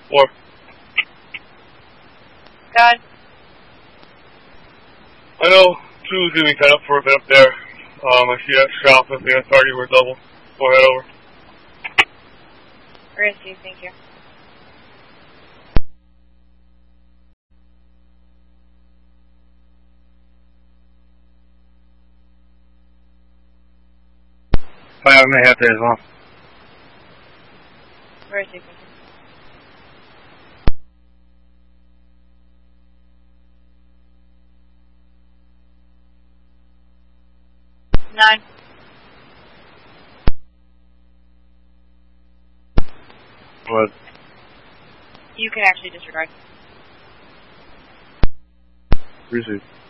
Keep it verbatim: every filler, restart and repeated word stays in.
Four. God. I know two's gonna be cut up for a bit up there. Um, I see that shop with the authority we're double. Go ahead over. Where is he? Thank you. Five and a half there as well. Where is he? Thank you. Nine. What? You can actually disregard. Receive.